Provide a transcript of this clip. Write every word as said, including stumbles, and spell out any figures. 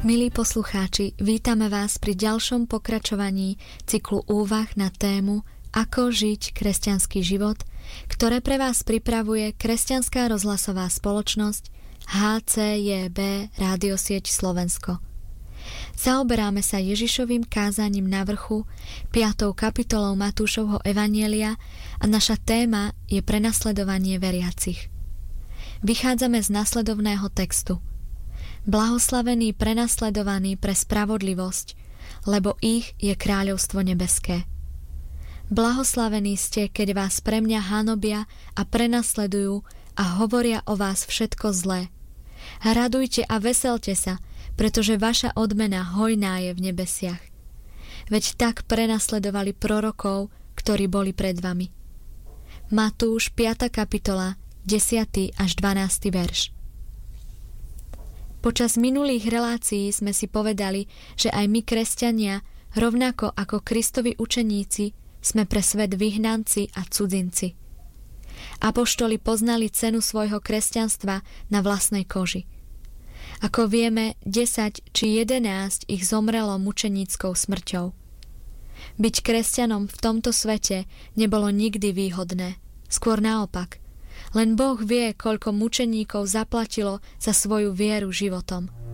Milí poslucháči, vítame vás pri ďalšom pokračovaní cyklu úvah na tému Ako žiť kresťanský život, ktoré pre vás pripravuje Kresťanská rozhlasová spoločnosť há cé jé bé Rádiosieť Slovensko. Zaoberáme sa Ježišovým kázaním na vrchu, piatou kapitolou Matúšovho evanjelia a naša téma je prenasledovanie veriacich. Vychádzame z nasledovného textu. Blahoslavení prenasledovaní pre spravodlivosť, lebo ich je kráľovstvo nebeské. Blahoslavení ste, keď vás pre mňa hanobia a prenasledujú a hovoria o vás všetko zlé. Radujte a veselte sa, pretože vaša odmena hojná je v nebesiach. Veď tak prenasledovali prorokov, ktorí boli pred vami. Matúš piata kapitola, desiaty až dvanásty verš. Počas minulých relácií sme si povedali, že aj my, kresťania, rovnako ako Kristovi učeníci, sme pre svet vyhnanci a cudzinci. Apoštoli poznali cenu svojho kresťanstva na vlastnej koži. Ako vieme, desať či jedenásť ich zomrelo mučeníckou smrťou. Byť kresťanom v tomto svete nebolo nikdy výhodné, skôr naopak. Len Boh vie, koľko mučeníkov zaplatilo za svoju vieru životom.